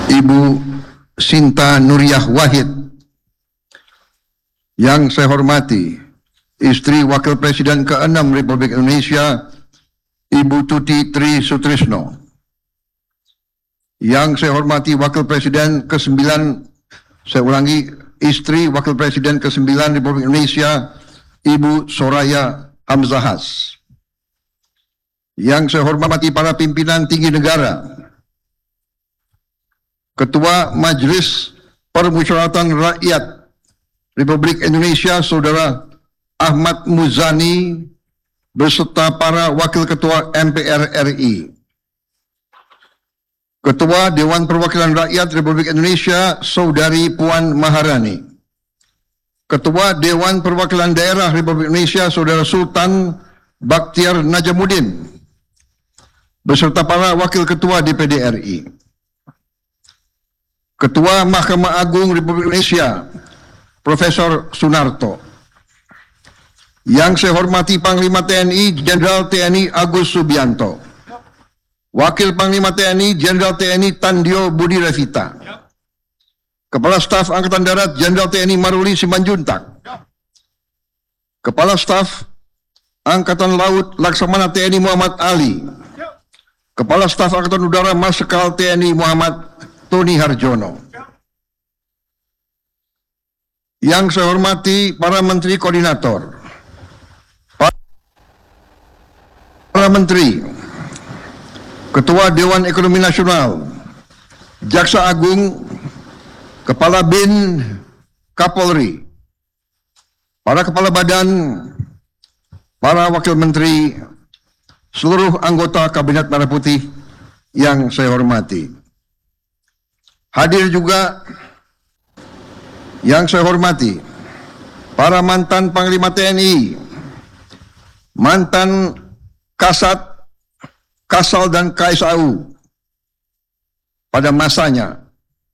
Ibu Sinta Nuriyah Wahid. Yang saya hormati istri Wakil Presiden ke-6 Republik Indonesia, Ibu Tuti Tri Sutrisno. Yang saya hormati Wakil Presiden ke-9, saya ulangi, istri Wakil Presiden ke-9 Republik Indonesia, Ibu Soraya Hamzahas. Yang saya hormati para pimpinan tinggi negara, Ketua Majelis Permusyawaratan Rakyat Republik Indonesia, Saudara Ahmad Muzani, beserta para Wakil Ketua MPR RI. Ketua Dewan Perwakilan Rakyat Republik Indonesia, Saudari Puan Maharani. Ketua Dewan Perwakilan Daerah Republik Indonesia, Saudara Sultan Bakhtiar Najamuddin, beserta para Wakil Ketua DPD RI. Ketua Mahkamah Agung Republik Indonesia, Profesor Sunarto. Yang saya hormati Panglima TNI Jenderal TNI Agus Subianto, Wakil Panglima TNI Jenderal TNI Tandio Budi Revita, Kepala Staf Angkatan Darat Jenderal TNI Maruli Simanjuntak, Kepala Staf Angkatan Laut Laksamana TNI Muhammad Ali, Kepala Staf Angkatan Udara Marsikal TNI Muhammad Tony Harjono. Yang saya hormati para Menteri Koordinator, para Menteri, Ketua Dewan Ekonomi Nasional, Jaksa Agung, Kepala BIN, Kapolri, para Kepala Badan, para Wakil Menteri, seluruh anggota Kabinet Merah Putih yang saya hormati. Hadir juga yang saya hormati para mantan Panglima TNI, mantan Kasat, Kasal dan KSAU pada masanya.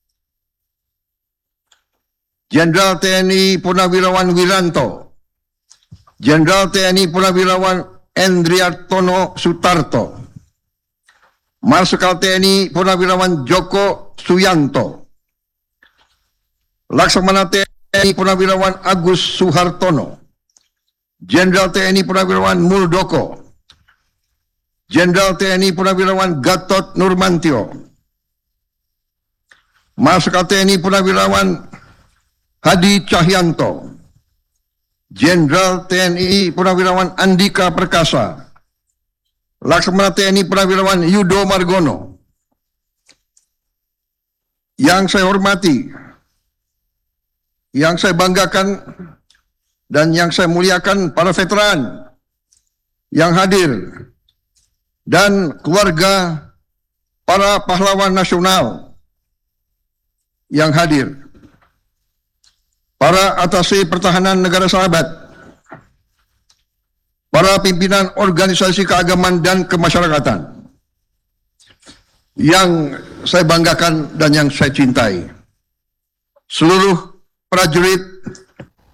Jenderal TNI Purnawirawan Wiranto, Jenderal TNI Purnawirawan Endriartono Sutarto, Marsikal TNI Purnawirawan Joko Suyanto, Laksamana TNI Purnawirawan Agus Suhartono, Jenderal TNI Purnawirawan Muldoko, Jenderal TNI Purnawirawan Gatot Nurmantio, Marsikal TNI Purnawirawan Hadi Cahyanto, Jenderal TNI Purnawirawan Andika Perkasa, Laksamana TNI Purnawirawan Yudo Margono. Yang saya hormati, yang saya banggakan, dan yang saya muliakan para veteran yang hadir, dan keluarga para pahlawan nasional yang hadir, para atase pertahanan negara sahabat, para pimpinan organisasi keagamaan dan kemasyarakatan yang saya banggakan dan yang saya cintai, seluruh prajurit